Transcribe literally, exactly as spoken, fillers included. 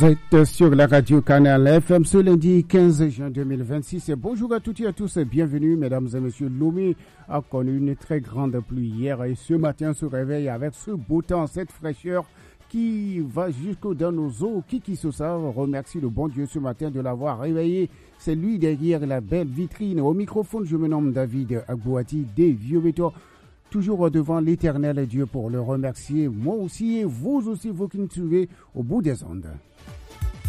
Vous êtes sur la radio Canal F M ce lundi quinze juin deux mille vingt-six. Bonjour à toutes et à tous et bienvenue mesdames et messieurs. Lomé a connu une très grande pluie hier et ce matin se réveille avec ce beau temps, cette fraîcheur qui va jusqu'au dans nos os. Kiki Sosa remercie le bon Dieu ce matin de l'avoir réveillé. C'est lui derrière la belle vitrine. Au microphone, je me nomme David Agbouati des Vieux Bétons. Toujours devant l'éternel Dieu pour le remercier. Moi aussi et vous aussi, vous qui nous suivez au bout des ondes.